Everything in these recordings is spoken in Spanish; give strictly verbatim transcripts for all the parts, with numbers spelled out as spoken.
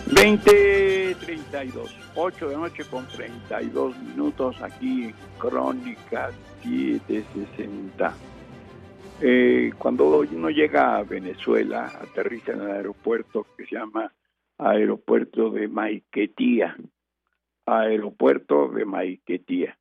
veinte treinta y dos, ocho de la noche con treinta y dos minutos aquí en Crónica setecientos sesenta. Eh, cuando uno llega a Venezuela, aterriza en el aeropuerto que se llama Aeropuerto de Maiquetía, Aeropuerto de Maiquetía.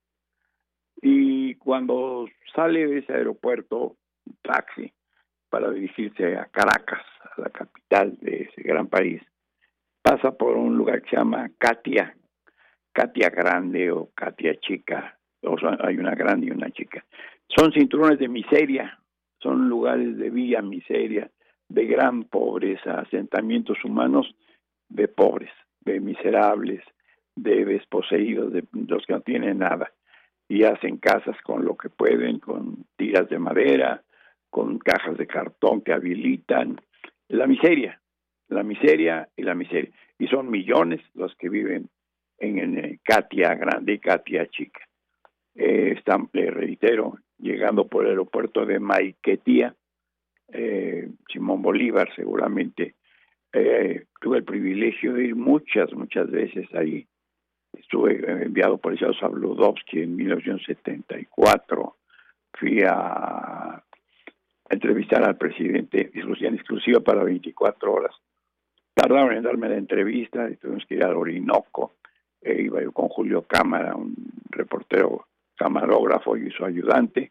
Y cuando sale de ese aeropuerto, un taxi, para dirigirse a Caracas, a la capital de ese gran país, pasa por un lugar que se llama Catia, Catia Grande o Catia Chica, o sea, hay una grande y una chica. Son cinturones de miseria, son lugares de villa miseria, de gran pobreza, asentamientos humanos de pobres, de miserables, de desposeídos, de los que no tienen nada, y hacen casas con lo que pueden, con tiras de madera, con cajas de cartón que habilitan, la miseria, la miseria y la miseria. Y son millones los que viven en, en Catia Grande y Catia Chica. Eh, están, le reitero, llegando por el aeropuerto de Maiquetía, eh, Simón Bolívar seguramente. Eh, tuve el privilegio de ir muchas, muchas veces ahí. Estuve enviado por el señor Sabludovsky en mil novecientos setenta y cuatro. Fui a entrevistar al presidente, en exclusiva para veinticuatro horas. Tardaron en darme la entrevista, y tuvimos que ir al Orinoco. Eh, iba yo con Julio Cámara, un reportero camarógrafo y su ayudante,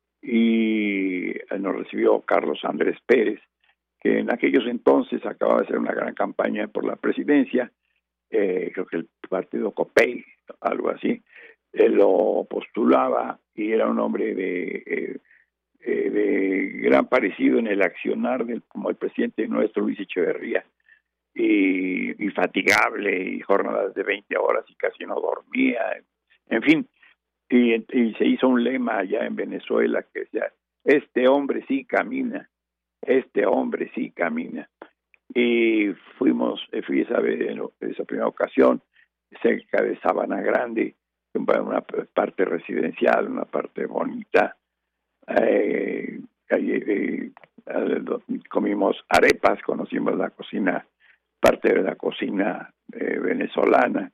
y nos recibió Carlos Andrés Pérez, que en aquellos entonces acababa de hacer una gran campaña por la presidencia. Eh, creo que el partido COPEI, algo así, eh, lo postulaba, y era un hombre de... Eh, Eh, de gran parecido en el accionar del, como el presidente nuestro, Luis Echeverría, y, y fatigable, y jornadas de veinte horas y casi no dormía, en fin, y, y se hizo un lema allá en Venezuela que decía: este hombre sí camina, este hombre sí camina. Y fuimos, fui esa vez, en esa primera ocasión, cerca de Sabana Grande, una parte residencial, una parte bonita. Eh, eh, eh, comimos arepas, conocimos la cocina, parte de la cocina eh, venezolana,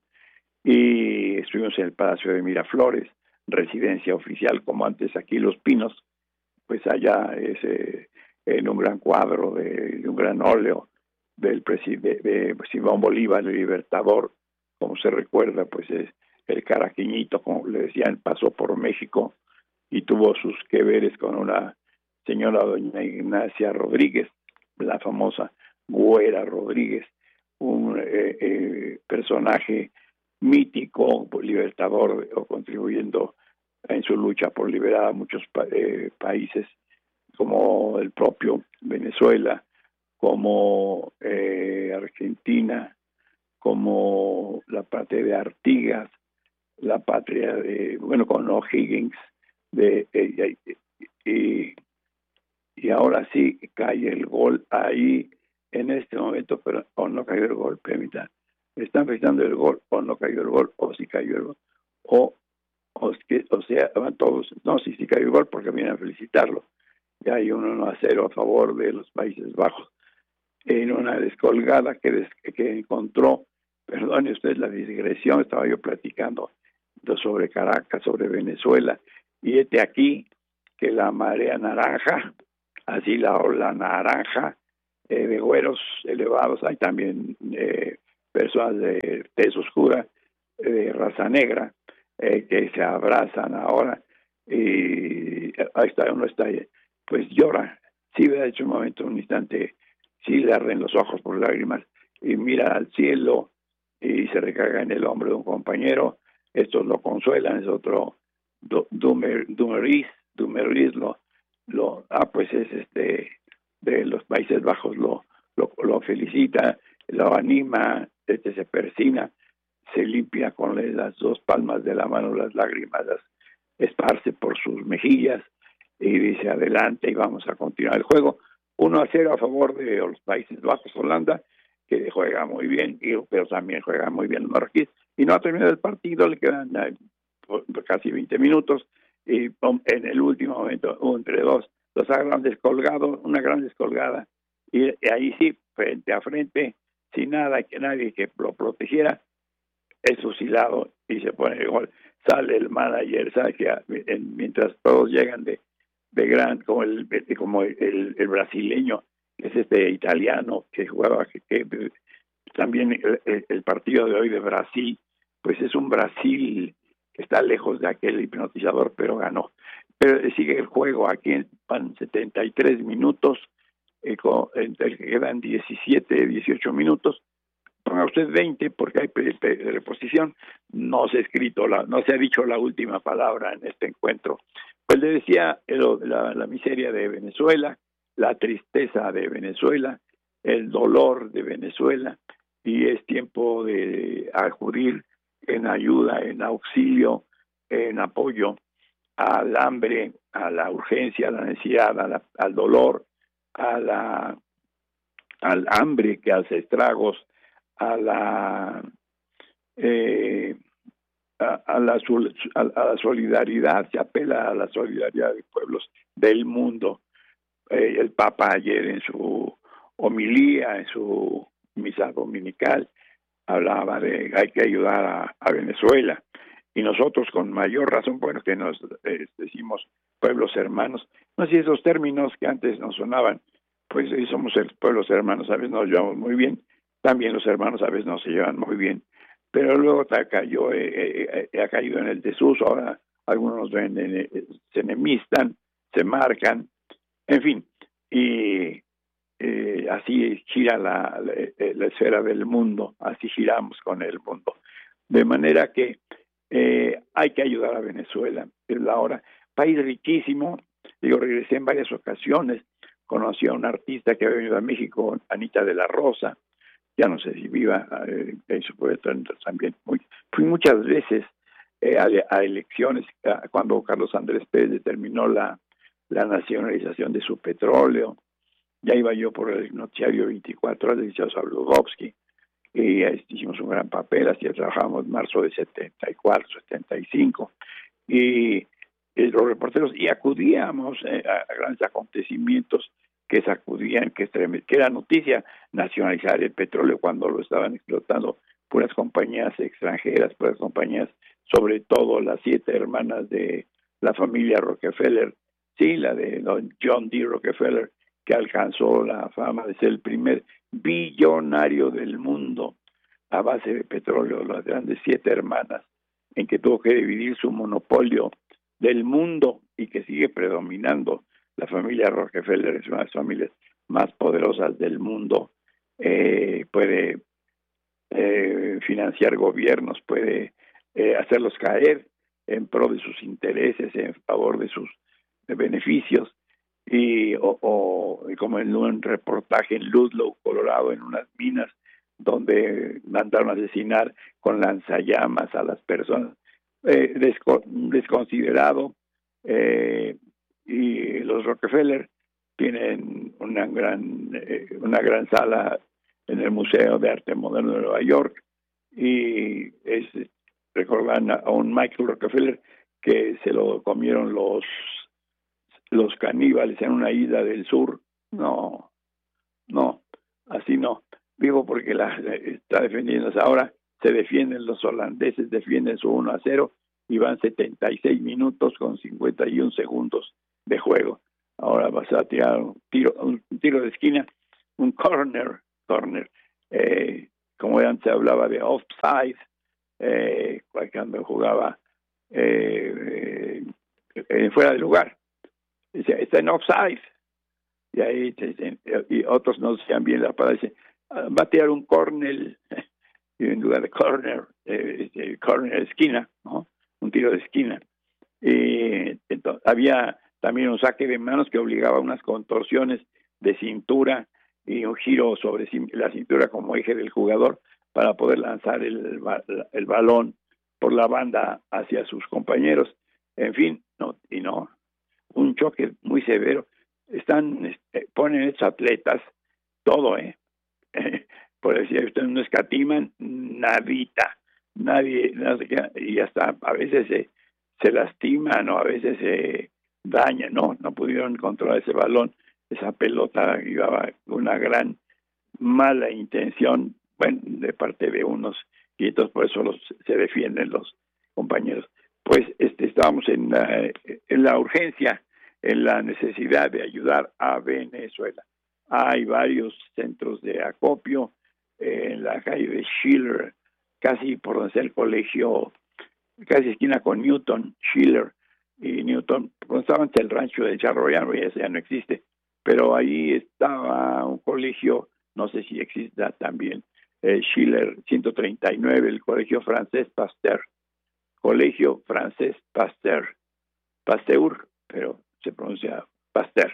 y estuvimos en el Palacio de Miraflores, residencia oficial, como antes aquí Los Pinos. Pues allá es eh, en un gran cuadro de, de un gran óleo del presidente de, de Simón Bolívar, el Libertador, como se recuerda, pues es el caraquiñito, como le decían, pasó por México y tuvo sus que veres con una señora, doña Ignacia Rodríguez, la famosa Güera Rodríguez, un eh, eh, personaje mítico, libertador, o contribuyendo en su lucha por liberar a muchos pa- eh, países, como el propio Venezuela, como eh, Argentina, como la patria de Artigas, la patria de, bueno, con O'Higgins, de eh, y, y ahora sí cae el gol ahí en este momento, pero o no cayó el gol, permita, están felicitando el gol, o no cayó el gol, o sí cayó el gol, o o, o sea, van todos, no, sí sí cayó el gol porque vienen a felicitarlo. Ya hay un uno a cero a favor de los Países Bajos en una descolgada que, des, que encontró, perdone usted la digresión, estaba yo platicando sobre Caracas, sobre Venezuela, y este aquí que la marea naranja, así la ola naranja, eh, de güeros elevados, hay también eh, personas de tez oscura, eh, de raza negra, eh, que se abrazan ahora, y ahí está, uno está, pues llora, sí, de hecho un momento, un instante, sí le arden los ojos por lágrimas, y mira al cielo, y se recarga en el hombro de un compañero. Estos lo consuelan, es otro Dumer, Dumeris, Dumeris lo, lo, ah, pues es este de los Países Bajos, lo, lo, lo felicita, lo anima, este se persina, se limpia con las dos palmas de la mano las lágrimas, las esparce por sus mejillas y dice: adelante y vamos a continuar el juego. uno a cero a favor de los Países Bajos, Holanda, que juega muy bien, pero también juega muy bien los marroquíes, y no ha terminado el partido, le quedan eh, casi veinte minutos, y en el último momento, entre dos, los agarran descolgados, una gran descolgada, y, y ahí sí, frente a frente, sin nada, que nadie que lo protegiera, es fusilado y se pone el gol. Sale el manager, sabe que en, mientras todos llegan de, de gran, como el como el, el brasileño, que es este italiano que jugaba, que, que también el, el, el partido de hoy de Brasil, pues es un Brasil que está lejos de aquel hipnotizador, pero ganó. Pero sigue el juego, aquí van setenta y tres minutos, eh, con, entre que quedan diecisiete, dieciocho minutos, ponga usted veinte porque hay reposición, no se ha escrito, la, no se ha dicho la última palabra en este encuentro. Pues le decía el, la, la miseria de Venezuela, la tristeza de Venezuela, el dolor de Venezuela, y es tiempo de acudir en ayuda, en auxilio, en apoyo al hambre, a la urgencia, a la necesidad, a la, al dolor, a la, al hambre que hace estragos, a la eh, a, a la a, a la solidaridad, se apela a la solidaridad de pueblos del mundo. Eh, el Papa ayer en su homilía, en su misa dominical, hablaba de hay que ayudar a, a Venezuela, y nosotros con mayor razón, bueno, que nos eh, decimos pueblos hermanos, no sé si esos términos que antes nos sonaban, pues sí, somos el, pueblos hermanos, a veces nos llevamos muy bien, también los hermanos a veces no se llevan muy bien, pero luego cayó, eh, eh, ha caído en el desuso, ahora algunos ven, eh, se enemistan, se marcan, en fin, y eh, así gira la, la, la esfera del mundo, así giramos con el mundo, de manera que eh, hay que ayudar a Venezuela, es la hora, país riquísimo, digo, regresé en varias ocasiones, conocí a una artista que había venido a México, Anita de la Rosa, ya no sé si viva, eh, eso puede también, muy, fui muchas veces eh, a, a elecciones, a, cuando Carlos Andrés Pérez determinó la, la nacionalización de su petróleo, ya iba yo por el noticiario veinticuatro horas de Liceo Sabludowski, y eh, hicimos un gran papel, así trabajamos en marzo de setenta y cuatro, setenta y cinco, y eh, los reporteros, y acudíamos eh, a, a grandes acontecimientos que sacudían, que, que era noticia nacionalizar el petróleo cuando lo estaban explotando puras compañías extranjeras, puras compañías, sobre todo las siete hermanas de la familia Rockefeller, sí, la de don John D. Rockefeller, que alcanzó la fama de ser el primer billonario del mundo a base de petróleo, las grandes siete hermanas, en que tuvo que dividir su monopolio del mundo y que sigue predominando. La familia Rockefeller es una de las familias más poderosas del mundo, eh, puede eh, financiar gobiernos, puede eh, hacerlos caer en pro de sus intereses, en favor de sus de beneficios, y o, o como en un reportaje en Ludlow, Colorado, en unas minas donde mandaron a asesinar con lanzallamas a las personas, eh, desco- desconsiderado, eh, y los Rockefeller tienen una gran eh, una gran sala en el Museo de Arte Moderno de Nueva York, y es recordan a un Michael Rockefeller que se lo comieron los los caníbales en una isla del sur. No, no, así no. Digo porque la está defendiéndose ahora, se defienden los holandeses, defienden su uno a cero y van setenta y seis minutos con cincuenta y un segundos de juego. Ahora vas a tirar un tiro, un tiro de esquina, un corner, corner, eh, como antes se hablaba de offside, eh, cuando jugaba eh, eh, fuera de lugar. Está en offside, y ahí y otros no decían bien la palabra, dice, va a tirar un corner, y en lugar de corner, eh, corner esquina, ¿no? Un tiro de esquina. Y entonces, había también un saque de manos que obligaba a unas contorsiones de cintura y un giro sobre la cintura como eje del jugador para poder lanzar el, el balón por la banda hacia sus compañeros. En fin, no, y no, un choque muy severo. Están, este, ponen estos atletas todo, ¿eh? Por decir, ustedes no escatiman nadita, nadie, nadie, y hasta a veces se, se lastiman o a veces se dañan, no, no pudieron controlar ese balón, esa pelota llevaba una gran mala intención bueno, de parte de unos, y entonces por eso los, se defienden los compañeros. Pues este, estábamos en la, en la urgencia, en la necesidad de ayudar a Venezuela. Hay varios centros de acopio eh, en la calle de Schiller, casi por donde está el colegio, casi esquina con Newton, Schiller y Newton, donde estaba antes el rancho de Charroyano, y ese ya no existe, pero ahí estaba un colegio, no sé si exista también, eh, Schiller ciento treinta y nueve, el colegio francés Pasteur, colegio francés Pasteur, Pasteur, pero se pronuncia Pasteur.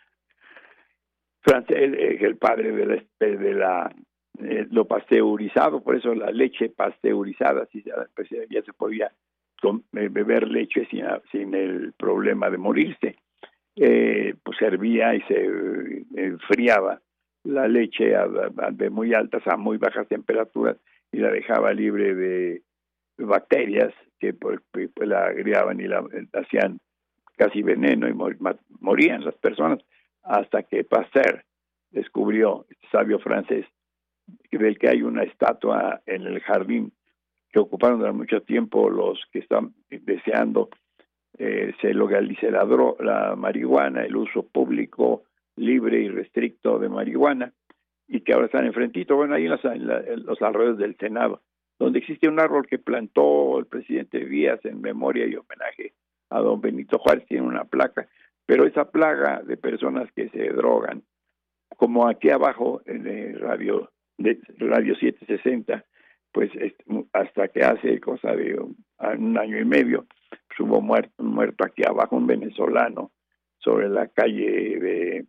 Francés, el, el padre de la, de la eh, lo pasteurizado, por eso la leche pasteurizada, si pues, ya se podía con, eh, beber leche sin, sin el problema de morirse, eh, pues servía y se eh, enfriaba la leche a, a, de muy altas a muy bajas temperaturas y la dejaba libre de bacterias que pues, pues la agregaban y la hacían casi veneno y mor, morían las personas, hasta que Pasteur descubrió, este sabio francés, del que hay una estatua en el jardín que ocuparon durante mucho tiempo los que están deseando eh, se legalice la, dro- la marihuana, el uso público, libre y restricto de marihuana, y que ahora están enfrentito, bueno, ahí en, las, en, la, en los alrededores del Senado, donde existe un árbol que plantó el presidente Díaz en memoria y homenaje a don Benito Juárez, tiene una placa, pero esa plaga de personas que se drogan, como aquí abajo en el radio, de radio setecientos sesenta, pues hasta que hace cosa de un, un año y medio, pues hubo muerto, muerto aquí abajo un venezolano sobre la calle de,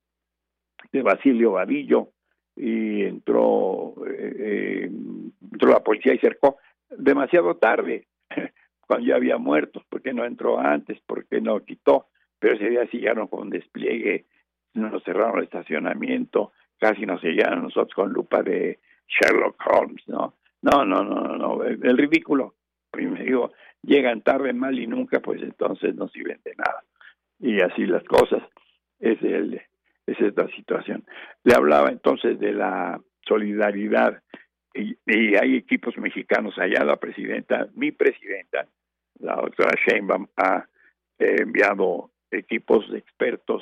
de Basilio Vadillo, y entró, eh, entró la policía y cercó demasiado tarde, cuando ya había muertos. ¿Por qué no entró antes? ¿Por qué no quitó? Pero ese día sillaron con despliegue, nos cerraron el estacionamiento, casi nos sellaron nosotros con lupa de Sherlock Holmes, ¿no? No, no, no, no, no, el, el ridículo. Primero llegan tarde, mal y nunca, pues entonces no sirven de nada. Y así las cosas. Es el, esa es la situación. Le hablaba entonces de la solidaridad, y, y hay equipos mexicanos allá. La presidenta, mi presidenta, la doctora Sheinbaum, ha eh, enviado equipos de expertos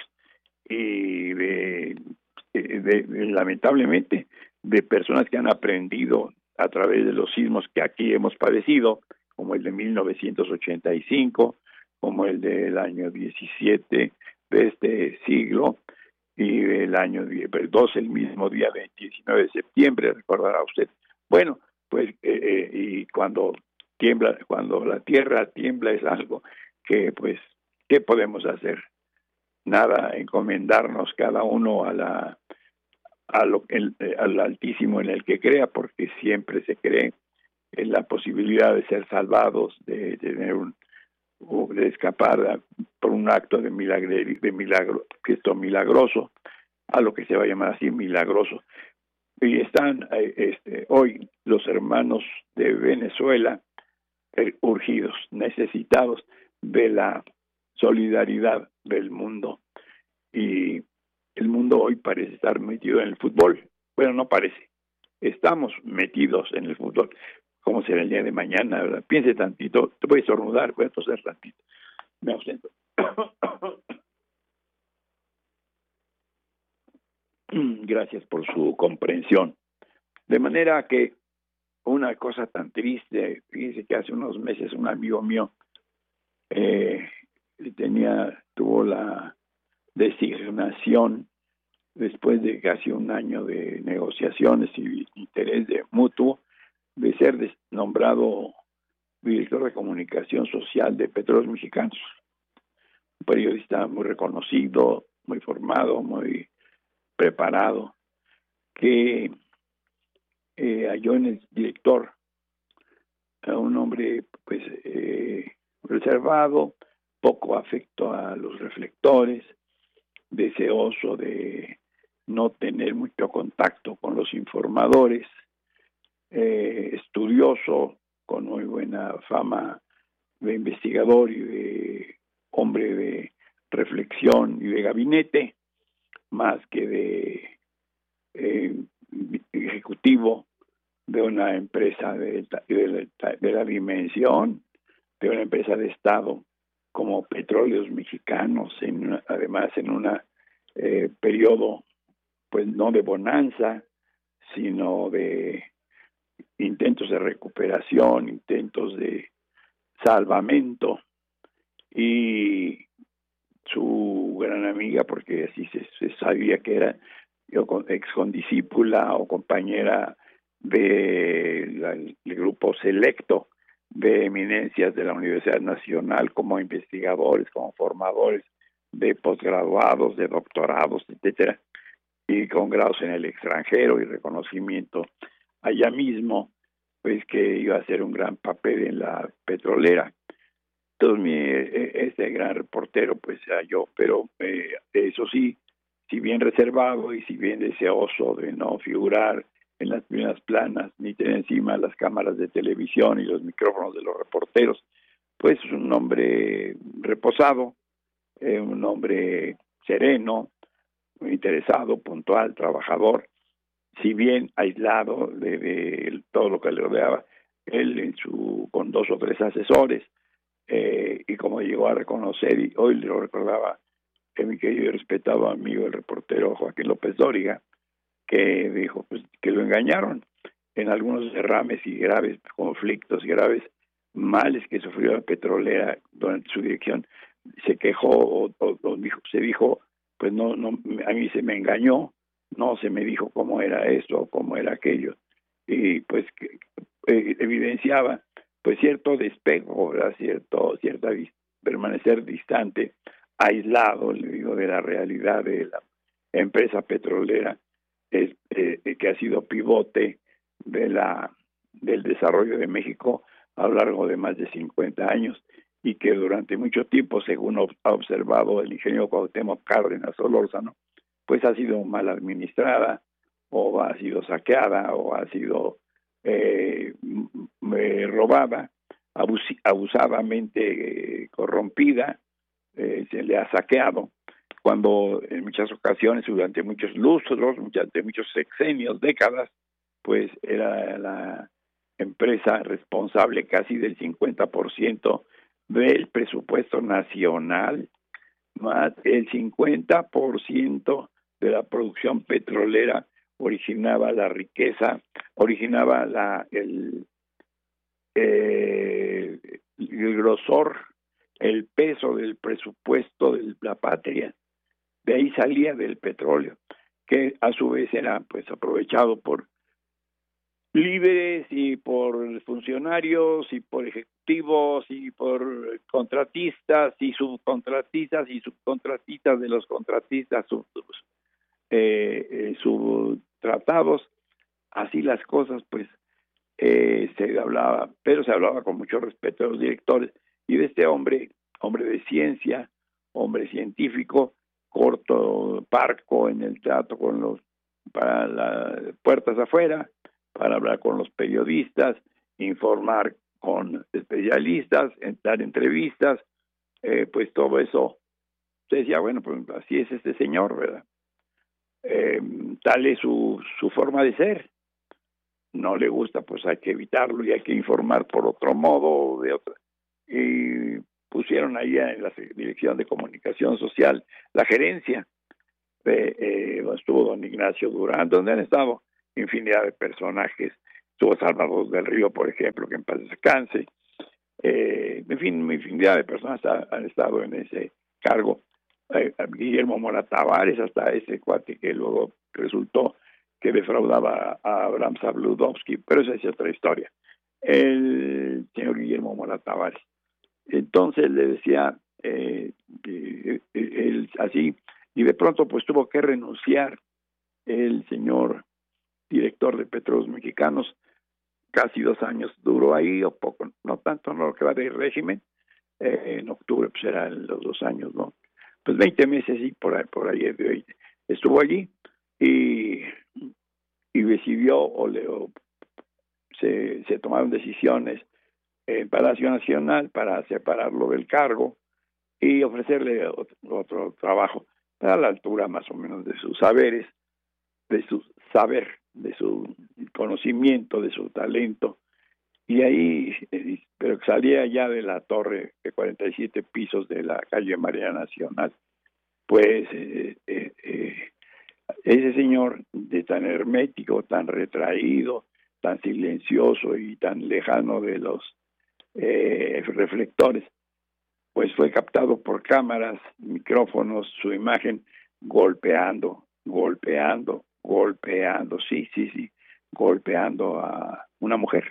y de, de, de, de, lamentablemente, de personas que han aprendido a través de los sismos que aquí hemos padecido, como el de mil novecientos ochenta y cinco, como el del año diecisiete de este siglo, y el año doce, el mismo día diecinueve de septiembre, recordará usted. Bueno, pues, eh, eh, y cuando tiembla, cuando la tierra tiembla es algo que, pues, ¿qué podemos hacer? Nada, encomendarnos cada uno a la a lo el, al Altísimo en el que crea, porque siempre se cree en la posibilidad de ser salvados, de tener un de escapar por un acto de milagro, de milagro, Cristo milagroso, a lo que se va a llamar así milagroso. Y están este, hoy los hermanos de Venezuela eh, urgidos, necesitados de la solidaridad del mundo. Y el mundo hoy parece estar metido en el fútbol. Bueno, no parece. Estamos metidos en el fútbol. ¿Cómo será el día de mañana? ¿Verdad? Piense tantito. Te voy a estornudar, voy a toser tantito. Me ausento. Gracias por su comprensión. De manera que una cosa tan triste, fíjese que hace unos meses un amigo mío eh, tenía, tuvo la designación después de casi un año de negociaciones y interés de mutuo de ser nombrado director de comunicación social de Petróleos Mexicanos, un periodista muy reconocido, muy formado, muy preparado, que eh, halló en el director a un hombre pues eh, reservado, poco afecto a los reflectores, deseoso de no tener mucho contacto con los informadores, eh, estudioso, con muy buena fama de investigador y de hombre de reflexión y de gabinete, más que de eh, ejecutivo de una empresa de, de, de la dimensión de una empresa de Estado como Petróleos Mexicanos, en una, además en un eh, periodo pues no de bonanza, sino de intentos de recuperación, intentos de salvamento, y su gran amiga, porque así se, se sabía que era yo ex condiscípula o compañera de la, el grupo selecto de eminencias de la Universidad Nacional como investigadores, como formadores de posgraduados, de doctorados, etcétera, y con grados en el extranjero y reconocimiento allá mismo, pues que iba a hacer un gran papel en la petrolera. Entonces, mi, este gran reportero, pues era yo, pero eh, eso sí, si bien reservado y si bien deseoso de no figurar en las primeras planas, ni tener encima las cámaras de televisión y los micrófonos de los reporteros, pues un hombre reposado, eh, un hombre sereno, interesado, puntual, trabajador, si bien aislado de, de todo lo que le rodeaba, él en su, con dos o tres asesores, eh, y como llegó a reconocer, y hoy lo recordaba que mi querido y respetado amigo el reportero Joaquín López Dóriga, que dijo pues que lo engañaron en algunos derrames y graves conflictos y graves males que sufrió la petrolera durante su dirección. Se quejó o, o, o dijo, se dijo, pues no, no, a mí se me engañó, no se me dijo cómo era esto o cómo era aquello, y pues que, eh, evidenciaba pues cierto despejo, ¿verdad? cierto cierta permanecer distante, aislado, le digo, de la realidad de la empresa petrolera, es, eh, que ha sido pivote de la del desarrollo de México a lo largo de más de cincuenta años, y que durante mucho tiempo, según ha observado el ingeniero Cuauhtémoc Cárdenas Solórzano, pues ha sido mal administrada, o ha sido saqueada, o ha sido eh, robada, abus abusadamente eh, corrompida, eh, se le ha saqueado, cuando en muchas ocasiones, durante muchos lustros, durante muchos sexenios, décadas, pues era la empresa responsable casi del cincuenta por ciento del presupuesto nacional, más el cincuenta por ciento de la producción petrolera originaba la riqueza, originaba la el, eh, el grosor, el peso del presupuesto de la patria. De ahí salía del petróleo, que a su vez era pues aprovechado por líderes y por funcionarios y por ejecutivos y por contratistas y subcontratistas y subcontratistas de los contratistas sub, eh, eh, subtratados. Así las cosas, pues eh, se hablaba, pero se hablaba con mucho respeto de los directores y de este hombre, hombre de ciencia, hombre científico, corto, parco en el trato con los, para las puertas afuera, para hablar con los periodistas, informar con especialistas, dar entrevistas, eh, pues todo eso se decía, bueno, pues así es este señor, ¿verdad? Eh, tal es su, su forma de ser. No le gusta, pues hay que evitarlo y hay que informar por otro modo o de otra. Y pusieron ahí en la Dirección de Comunicación Social la gerencia, de, eh, estuvo don Ignacio Durán, donde han estado infinidad de personajes, estuvo Salvador del Río, por ejemplo, que en paz descanse, eh, en fin, infinidad de personas ha, han estado en ese cargo, eh, Guillermo Mora Tavares, hasta ese cuate que luego resultó que defraudaba a Abraham Sabludowski, pero esa es otra historia, el señor Guillermo Mora Tavares. Entonces le decía eh, eh, él así, y de pronto pues tuvo que renunciar el señor director de Petróleos Mexicanos, casi dos años duró ahí, o poco, no tanto, no lo que va de régimen, eh, en octubre pues eran los dos años, ¿no? Pues veinte meses y por ahí, por ahí estuvo allí, y, y decidió, o, le, o se, se tomaron decisiones en Palacio Nacional para separarlo del cargo y ofrecerle otro, otro trabajo a la altura más o menos de sus saberes, de su saber, de su conocimiento, de su talento, y ahí, eh, pero salía ya de la torre de cuarenta y siete pisos de la calle María Nacional, pues eh, eh, eh, ese señor de tan hermético, tan retraído, tan silencioso y tan lejano de los eh, reflectores, pues fue captado por cámaras, micrófonos, su imagen golpeando, golpeando, golpeando, sí, sí, sí, golpeando a una mujer,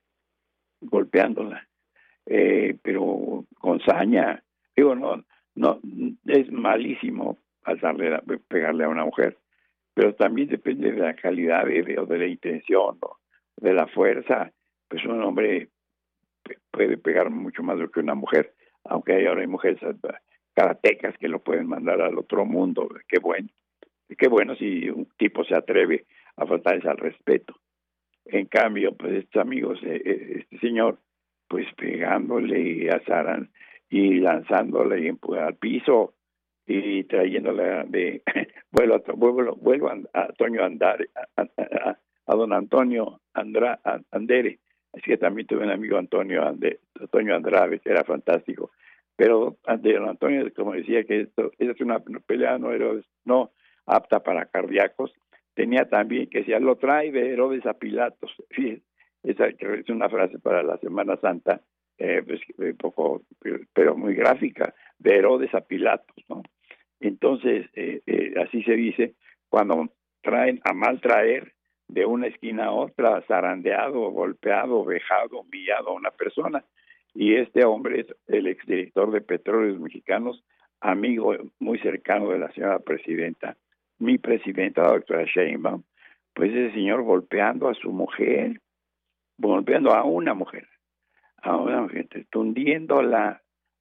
golpeándola, eh, pero con saña. Digo, no, no, es malísimo pasarle a, pegarle a una mujer, pero también depende de la calidad de, de, o de la intención, o de la fuerza. Pues un hombre puede pegar mucho más do que una mujer, aunque hay ahora hay mujeres karatecas que lo pueden mandar al otro mundo. Qué bueno, qué bueno si un tipo se atreve a faltarles al respeto. En cambio, pues estos amigos, eh, este señor, pues pegándole a Saran y lanzándole y al piso y trayéndole de vuelvo a, vuelvo, vuelvo a, a Toño Andare, a, a, a don Antonio Andra, a, Andere. Así que también tuve un amigo Antonio Ande, Antonio Andrade, que era fantástico. Pero ante don Antonio, como decía, que esto, esta es una pelea no, era, no apta para cardíacos, tenía también que decía, lo trae de Herodes a Pilatos. Fíjense, esa es una frase para la Semana Santa, eh, pues, un poco, pero muy gráfica, de Herodes a Pilatos, ¿no? Entonces, eh, eh, así se dice, cuando traen a mal traer de una esquina a otra, zarandeado, golpeado, vejado, humillado a una persona. Y este hombre es el exdirector de Petróleos Mexicanos, amigo muy cercano de la señora presidenta, mi presidenta, la doctora Sheinbaum. Pues ese señor golpeando a su mujer, golpeando a una mujer, a una mujer, tundiéndola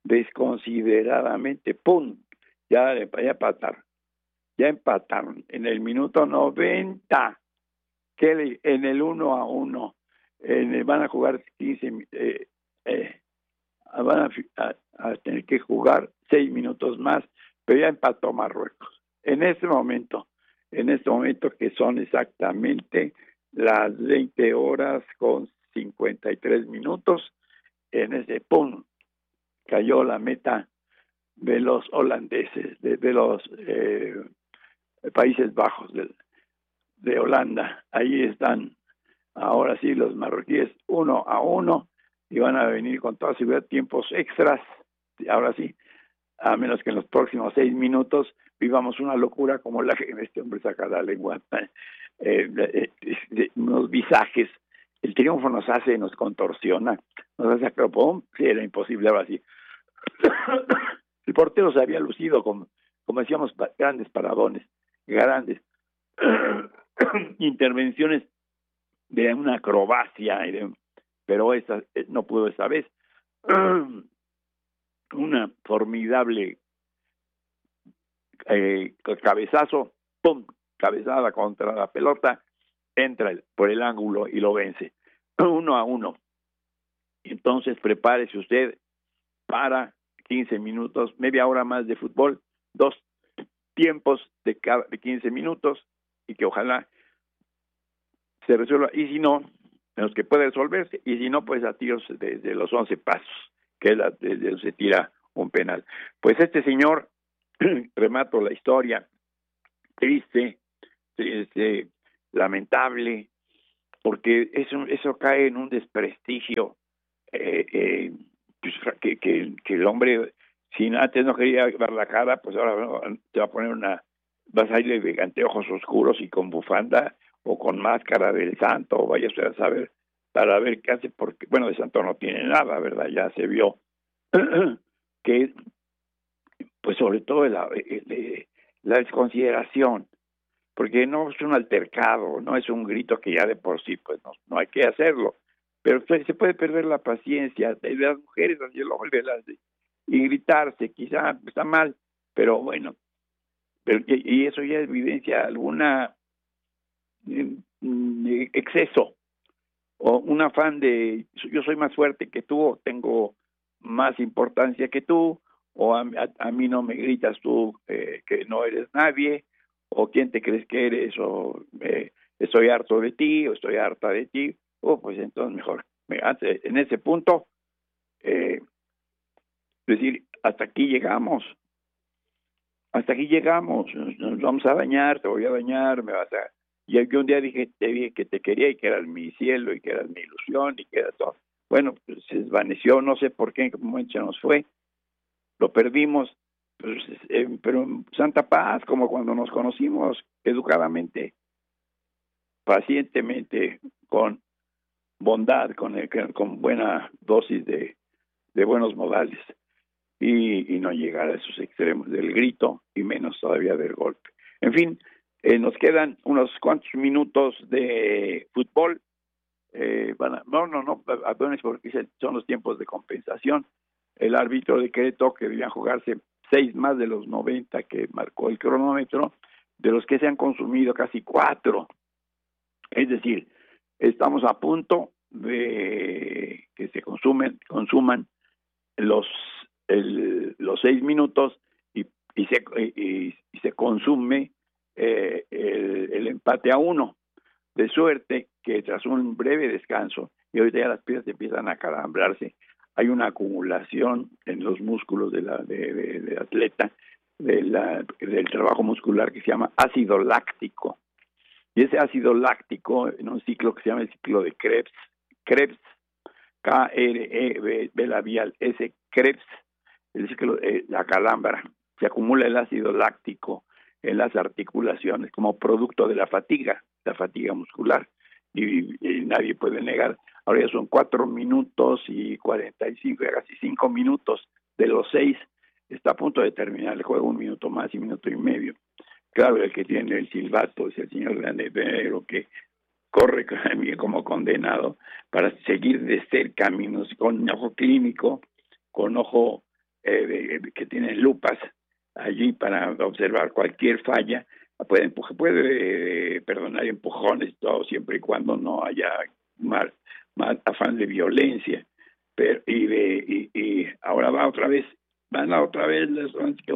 desconsideradamente, ¡pum! Ya, ya empataron, ya empataron en el minuto noventa, que le, en el uno a uno, en el, van a jugar quince, eh, eh, van a, a, a tener que jugar seis minutos más, pero ya empató Marruecos. En este momento, en este momento que son exactamente las veinte horas con cincuenta y tres minutos, en ese pum, cayó la meta de los holandeses, de, de los eh, Países Bajos, de, de Holanda. Ahí están ahora sí los marroquíes uno a uno y van a venir con toda seguridad tiempos extras. Ahora sí, a menos que en los próximos seis minutos vivamos una locura como la que este hombre saca la lengua, eh, eh, eh, unos visajes. El triunfo nos hace, nos contorsiona, nos hace acropón. Sí, era imposible ahora sí. El portero se había lucido con, como decíamos, grandes paradones, grandes intervenciones de una acrobacia, de, pero esta no pudo esta vez. Una formidable eh, cabezazo, pum, cabezada contra la pelota, entra por el ángulo y lo vence, uno a uno. Entonces prepárese usted para quince minutos, media hora más de fútbol, dos tiempos de, cada, de quince minutos, y que ojalá se resuelva, y si no, en los que puede resolverse, y si no, pues a tiros desde los once pasos, que es la, desde donde se tira un penal. Pues este señor, remato la historia, triste, este, lamentable, porque eso, eso cae en un desprestigio, eh, eh, pues, que, que, que el hombre, si antes no quería dar la cara, pues ahora te va a poner una, vas a irle de anteojos oscuros y con bufanda, o con máscara del santo, o vaya usted a saber, para ver qué hace, porque, bueno, de santo no tiene nada, ¿verdad? Ya se vio que, pues sobre todo la, la desconsideración, porque no es un altercado, no es un grito que ya de por sí, pues no, no hay que hacerlo, pero se puede perder la paciencia de las mujeres hacia el hombre y gritarse, quizá está mal, pero bueno, pero, y, y eso ya evidencia alguna exceso o un afán de yo soy más fuerte que tú, o tengo más importancia que tú, o a, a, a mí no me gritas tú eh, que no eres nadie, o quién te crees que eres, o eh, estoy harto de ti o estoy harta de ti, oh, pues entonces mejor, en ese punto, eh, decir, hasta aquí llegamos, hasta aquí llegamos, nos, nos vamos a dañar, te voy a dañar, me vas a... Y yo un día dije, te dije que te quería y que eras mi cielo y que eras mi ilusión y que era todo. Bueno, pues se desvaneció, no sé por qué, en qué momento se nos fue, lo perdimos, pues, eh, pero en santa paz, como cuando nos conocimos, educadamente, pacientemente, con bondad, con, el, con buena dosis de, de buenos modales. Y, y no llegar a esos extremos del grito y menos todavía del golpe. En fin, eh, nos quedan unos cuantos minutos de fútbol. Eh, van a, no, no, no, apenas porque son los tiempos de compensación. El árbitro decretó que debían jugarse seis más de los noventa que marcó el cronómetro, de los que se han consumido casi cuatro. Es decir, estamos a punto de que se consumen, consuman los El, los seis minutos y, y, se, y, y se consume eh, el, el empate a uno, de suerte que tras un breve descanso, y ahorita ya las piezas empiezan a calambrarse, hay una acumulación en los músculos de la de, de, de atleta de la, del trabajo muscular que se llama ácido láctico, y ese ácido láctico en un ciclo que se llama el ciclo de Krebs, Krebs, K R E B, B labial S, Krebs, el ciclo, eh, la calambra, se acumula el ácido láctico en las articulaciones como producto de la fatiga, la fatiga muscular, y, y nadie puede negar. Ahora ya son cuatro minutos y cuarenta y cinco, casi cinco minutos de los seis, está a punto de terminar el juego, un minuto más y minuto y medio. Claro, el que tiene el silbato es el señor Grande Negro, que corre como condenado para seguir de cerca caminos con ojo clínico, con ojo eh, que tienen lupas allí para observar cualquier falla. Puede, puede eh, perdonar empujones, todo siempre y cuando no haya más, más afán de violencia. Pero y, de, y, y ahora va otra vez, van a otra vez las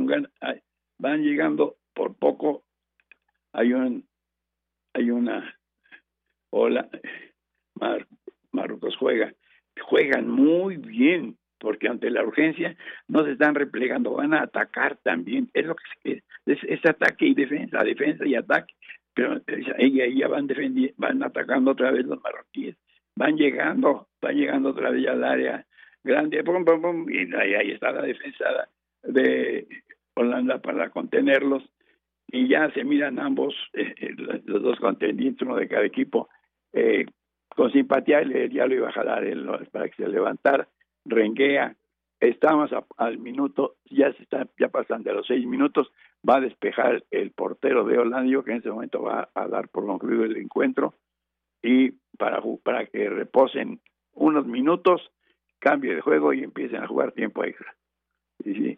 van llegando por poco. Hay un hay una Hola, Mar, Marruecos juega, juegan muy bien, porque ante la urgencia no se están replegando, van a atacar también, es lo que es, es, es ataque y defensa, defensa y ataque, pero ella ya van defendiendo, van atacando otra vez los marroquíes, van llegando, van llegando otra vez al área grande, pum, pum, pum, y ahí, ahí está la defensa de Holanda para contenerlos, y ya se miran ambos, eh, los dos contendientes, uno de cada equipo, Eh, con simpatía ya lo iba a jalar él, ¿no? Para que se levantara, renguea, estamos a, al minuto, ya se está ya pasan de los seis minutos, va a despejar el portero de Holanda, que en ese momento va a dar por concluido el encuentro, y para, para que reposen unos minutos, cambie de juego y empiecen a jugar tiempo extra. Y sí.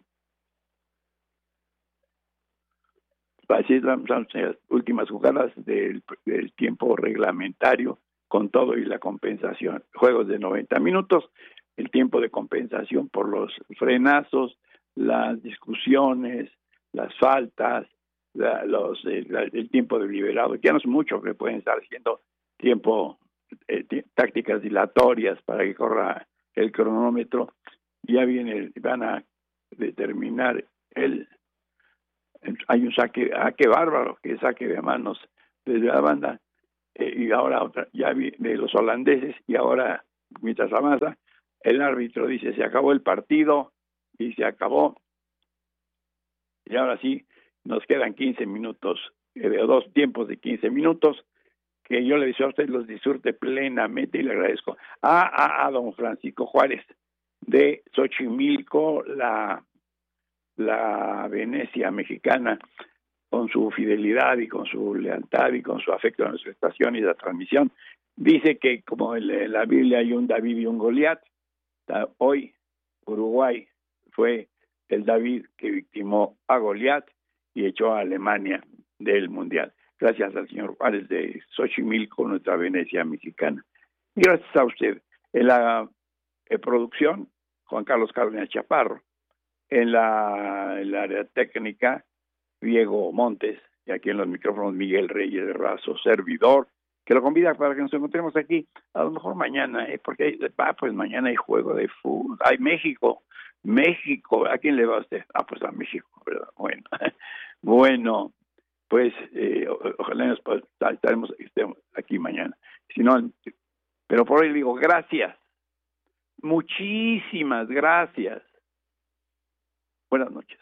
Así son las últimas jugadas del, del tiempo reglamentario con todo y la compensación. Juegos de noventa minutos, el tiempo de compensación por los frenazos, las discusiones, las faltas, la, los, eh, la, el tiempo deliberado. Ya no es mucho que pueden estar haciendo tiempo, eh, t- tácticas dilatorias para que corra el cronómetro. Ya viene, van a determinar el hay un saque, ah, qué bárbaro, que saque de manos desde la banda, eh, y ahora otra, ya vi de los holandeses, y ahora, mientras avanza, el árbitro dice, se acabó el partido, y se acabó, y ahora sí, nos quedan quince minutos, eh, de dos tiempos de quince minutos, que yo le deseo a usted los disfrute plenamente, y le agradezco a, a, a don Francisco Juárez, de Xochimilco, la la Venecia mexicana, con su fidelidad y con su lealtad y con su afecto a nuestra estación y la transmisión, dice que como en la Biblia hay un David y un Goliat, hoy Uruguay fue el David que victimó a Goliat y echó a Alemania del Mundial. Gracias al señor Juárez de Xochimilco, nuestra Venecia mexicana. Y gracias a usted. En la en producción, Juan Carlos Cárdenas Chaparro. En la, en la área técnica, Diego Montes, y aquí en los micrófonos Miguel Reyes de Razo, servidor, que lo convida para que nos encontremos aquí, a lo mejor mañana, ¿eh? Porque hay, ah, pues mañana hay juego de fútbol, hay México, México, ¿a quién le va usted? Ah, pues a México, ¿verdad? Bueno, bueno, pues eh, ojalá nos estaremos, estemos aquí mañana, si no, pero por hoy digo gracias, muchísimas gracias, buenas noches.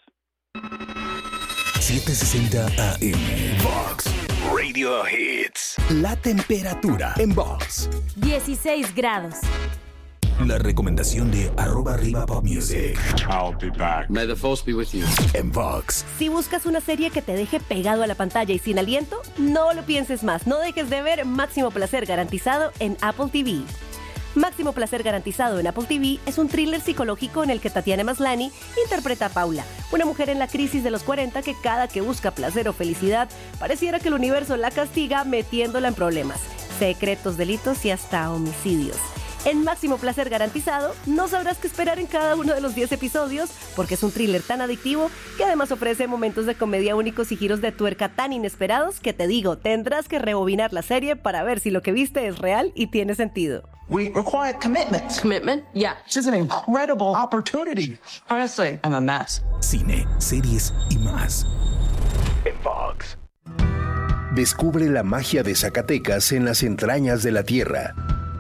setecientos sesenta A M Vox Radio Hits. La temperatura en Vox. dieciséis grados. La recomendación de arroba arriba pop music. I'll be back. May the force be with you. En Vox. Si buscas una serie que te deje pegado a la pantalla y sin aliento, no lo pienses más. No dejes de ver Máximo Placer Garantizado en Apple T V. Máximo Placer Garantizado en Apple T V es un thriller psicológico en el que Tatiana Maslany interpreta a Paula, una mujer en la crisis de los cuarenta que cada que busca placer o felicidad, pareciera que el universo la castiga metiéndola en problemas, secretos, delitos y hasta homicidios. En Máximo Placer Garantizado no sabrás qué esperar en cada uno de los diez episodios porque es un thriller tan adictivo que además ofrece momentos de comedia únicos y giros de tuerca tan inesperados que te digo, tendrás que rebobinar la serie para ver si lo que viste es real y tiene sentido. We require commitment. Commitment? Yeah. This is an incredible opportunity. Honestly, I'm a mess. Cine, series y más. En Vox. Descubre la magia de Zacatecas en las entrañas de la tierra.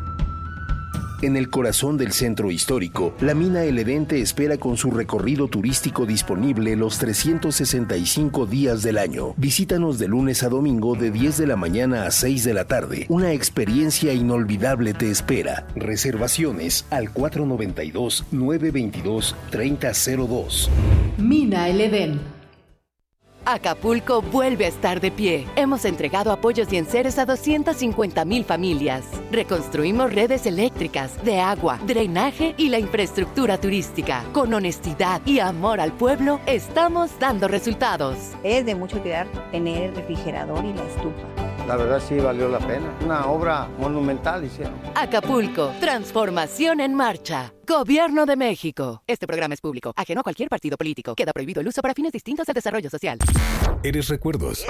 En el corazón del centro histórico, la mina El Edén te espera con su recorrido turístico disponible los trescientos sesenta y cinco días del año. Visítanos de lunes a domingo de diez de la mañana a seis de la tarde. Una experiencia inolvidable te espera. Reservaciones al cuatro nueve dos, nueve dos dos, tres cero cero dos. Mina El Edén. Acapulco vuelve a estar de pie. Hemos entregado apoyos y enseres a doscientas cincuenta mil familias. Reconstruimos redes eléctricas, de agua, drenaje y la infraestructura turística. Con honestidad y amor al pueblo, estamos dando resultados. Es de mucho cuidar tener el refrigerador y la estufa. La verdad sí valió la pena. Una obra monumental hicieron. Acapulco, transformación en marcha. Gobierno de México. Este programa es público, ajeno a cualquier partido político. Queda prohibido el uso para fines distintos del desarrollo social. Eres recuerdos.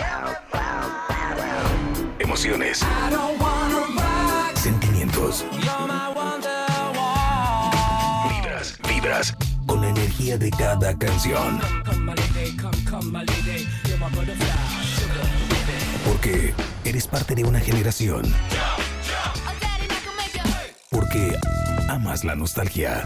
Emociones. Sentimientos. Vibras, vibras con la energía de cada canción. Porque eres parte de una generación. Porque amas la nostalgia.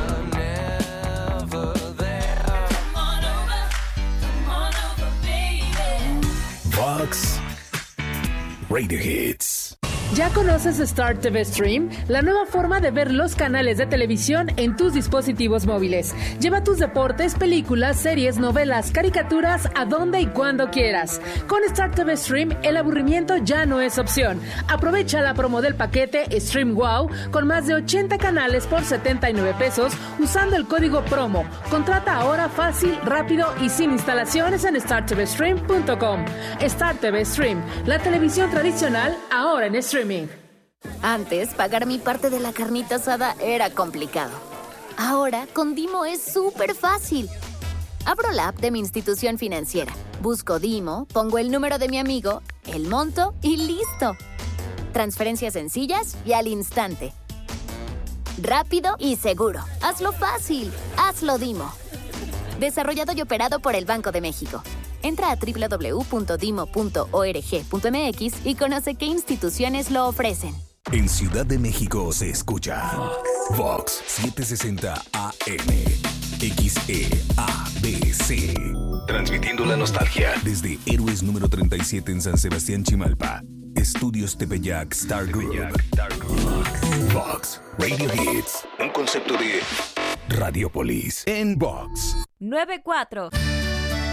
Vox Radio Hits. ¿Ya conoces Star T V Stream? La nueva forma de ver los canales de televisión en tus dispositivos móviles. Lleva tus deportes, películas, series, novelas, caricaturas a donde y cuando quieras. Con Star T V Stream, el aburrimiento ya no es opción. Aprovecha la promo del paquete Stream Wow con más de ochenta canales por setenta y nueve pesos usando el código promo. Contrata ahora fácil, rápido y sin instalaciones en star t v stream punto com. Star T V Stream, la televisión tradicional ahora en streaming. Antes, pagar mi parte de la carnita asada era complicado. Ahora, con Dimo es súper fácil. Abro la app de mi institución financiera, busco Dimo, pongo el número de mi amigo, el monto y listo. Transferencias sencillas y al instante. Rápido y seguro. Hazlo fácil. Hazlo Dimo. Desarrollado y operado por el Banco de México. Entra a doble u doble u doble u punto dimo punto org punto m x y conoce qué instituciones lo ofrecen. En Ciudad de México se escucha Vox setecientos sesenta A M X E A B C. Transmitiendo la nostalgia desde Héroes número treinta y siete en San Sebastián, Chimalpa. Estudios Tepeyac Star Group. Vox Radio Hits. Un concepto de Radiopolis en Vox. nueve cuatro.